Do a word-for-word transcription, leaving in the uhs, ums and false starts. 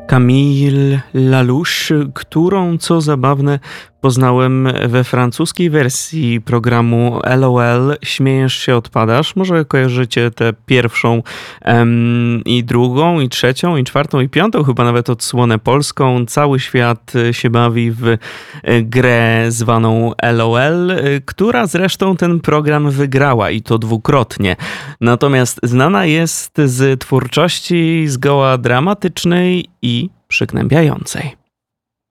Camille Lalouche, którą, co zabawne, poznałem we francuskiej wersji programu LOL Śmiejesz się, odpadasz. Może kojarzycie tę pierwszą em, i drugą, i trzecią, i czwartą, i piątą, chyba nawet odsłonę polską. Cały świat się bawi w e, grę zwaną LOL, e, która zresztą ten program wygrała i to dwukrotnie. Natomiast znana jest z twórczości zgoła dramatycznej i przygnębiającej.